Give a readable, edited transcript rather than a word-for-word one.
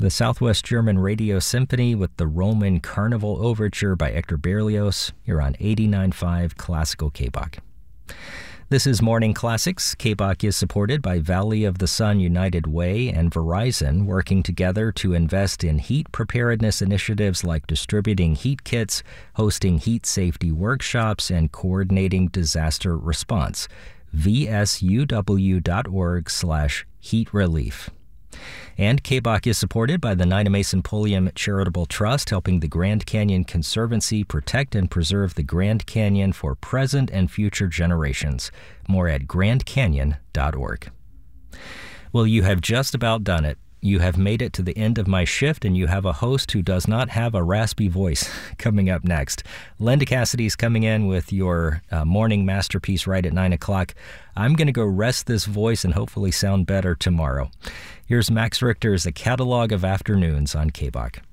the Southwest German Radio Symphony with the Roman Carnival Overture by Hector Berlioz. You're on 89.5 Classical KBOK. This is Morning Classics. KBOK is supported by Valley of the Sun United Way and Verizon, working together to invest in heat preparedness initiatives like distributing heat kits, hosting heat safety workshops, and coordinating disaster response. vsuw.org/heat relief. And KBOK is supported by the Nina Mason Pulliam Charitable Trust, helping the Grand Canyon Conservancy protect and preserve the Grand Canyon for present and future generations. More at grandcanyon.org. Well, you have just about done it. You have made it to the end of my shift, and you have a host who does not have a raspy voice. Coming up next, Linda Cassidy's coming in with your morning masterpiece right at 9 o'clock. I'm going to go rest this voice and hopefully sound better tomorrow. Here's Max Richter's A Catalog of Afternoons on KBOK.